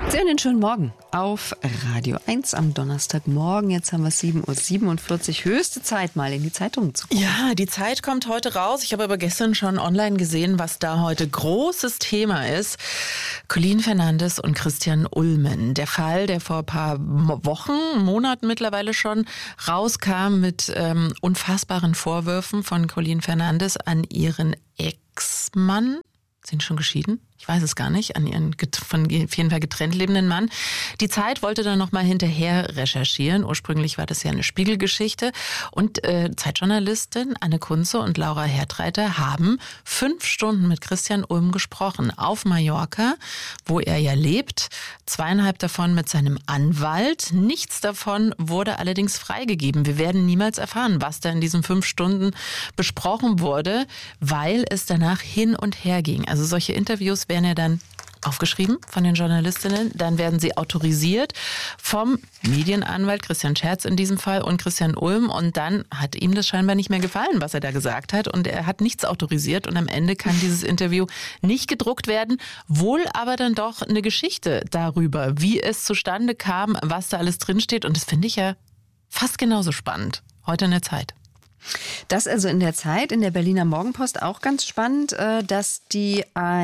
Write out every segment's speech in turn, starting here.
Sehr schönen Morgen auf Radio 1 am Donnerstagmorgen. Jetzt haben wir 7:47 Uhr. Höchste Zeit, mal in die Zeitungen zu gucken. Ja, die Zeit kommt heute raus. Ich habe aber gestern schon online gesehen, was da heute großes Thema ist. Colin Fernandes und Christian Ulmen. Der Fall, der vor ein paar Wochen, Monaten mittlerweile schon rauskam mit unfassbaren Vorwürfen von Colin Fernandes an ihren Ex-Mann. Sind schon geschieden? Ich weiß es gar nicht, an ihren von auf jeden Fall getrennt lebenden Mann. Die Zeit wollte dann nochmal hinterher recherchieren. Ursprünglich war das ja eine Spiegelgeschichte. Und Zeitjournalistin Anne Kunze und Laura Hertreiter haben 5 Stunden mit Christian Ulm gesprochen auf Mallorca, wo er ja lebt. 2,5 davon mit seinem Anwalt. Nichts davon wurde allerdings freigegeben. Wir werden niemals erfahren, was da in diesen 5 Stunden besprochen wurde, weil es danach hin und her ging. Also solche Interviews werden ja dann aufgeschrieben von den Journalistinnen, dann werden sie autorisiert vom Medienanwalt Christian Scherz in diesem Fall und Christian Ulm, und dann hat ihm das scheinbar nicht mehr gefallen, was er da gesagt hat, und er hat nichts autorisiert und am Ende kann dieses Interview nicht gedruckt werden, wohl aber dann doch eine Geschichte darüber, wie es zustande kam, was da alles drinsteht, und das finde ich ja fast genauso spannend, heute in der Zeit. Das also in der Zeit, in der Berliner Morgenpost auch ganz spannend, dass die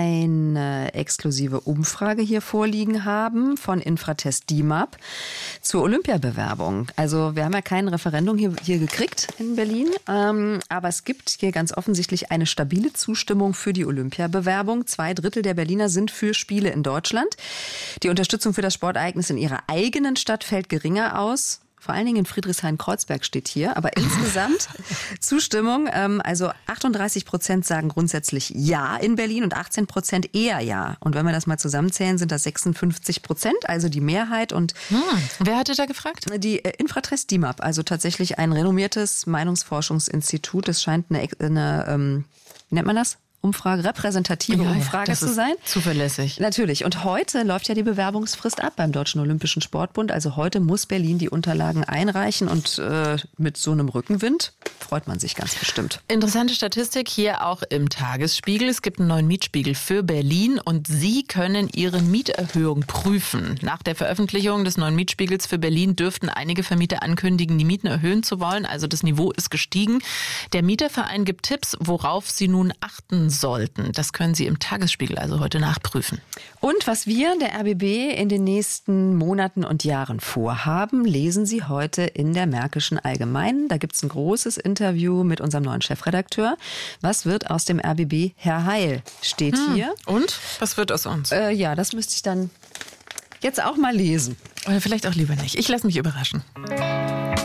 eine exklusive Umfrage hier vorliegen haben von Infratest DIMAP zur Olympiabewerbung. Also wir haben ja kein Referendum hier gekriegt in Berlin, aber es gibt hier ganz offensichtlich eine stabile Zustimmung für die Olympiabewerbung. 2/3 der Berliner sind für Spiele in Deutschland. Die Unterstützung für das Sportereignis in ihrer eigenen Stadt fällt geringer aus. Vor allen Dingen in Friedrichshain-Kreuzberg steht hier, aber insgesamt Zustimmung, also 38% sagen grundsätzlich Ja in Berlin und 18% eher Ja. Und wenn wir das mal zusammenzählen, sind das 56%, also die Mehrheit. Und wer hatte da gefragt? Die Infratest DIMAP, also tatsächlich ein renommiertes Meinungsforschungsinstitut. Es scheint eine wie nennt man das? repräsentative Umfrage zu sein. Zuverlässig. Natürlich. Und heute läuft ja die Bewerbungsfrist ab beim Deutschen Olympischen Sportbund. Also heute muss Berlin die Unterlagen einreichen, und mit so einem Rückenwind freut man sich ganz bestimmt. Interessante Statistik hier auch im Tagesspiegel. Es gibt einen neuen Mietspiegel für Berlin und Sie können Ihre Mieterhöhung prüfen. Nach der Veröffentlichung des neuen Mietspiegels für Berlin dürften einige Vermieter ankündigen, die Mieten erhöhen zu wollen. Also das Niveau ist gestiegen. Der Mieterverein gibt Tipps, worauf Sie nun achten sollten. Das können Sie im Tagesspiegel also heute nachprüfen. Und was wir, der RBB, in den nächsten Monaten und Jahren vorhaben, lesen Sie heute in der Märkischen Allgemeinen. Da gibt es ein großes Interview mit unserem neuen Chefredakteur. Was wird aus dem RBB, Herr Heil, steht hier. Und? Was wird aus uns? Ja, das müsste ich dann jetzt auch mal lesen. Oder vielleicht auch lieber nicht. Ich lasse mich überraschen.